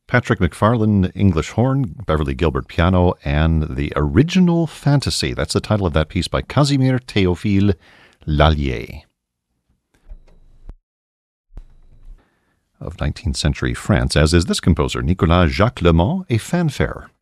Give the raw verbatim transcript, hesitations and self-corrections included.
Patrick McFarlane, English horn, Beverly Gilbert piano, and The Original Fantasy. That's the title of that piece by Casimir Théophile Lallier. Of nineteenth century France, as is this composer, Nicolas Jacques Lemont, a fanfare.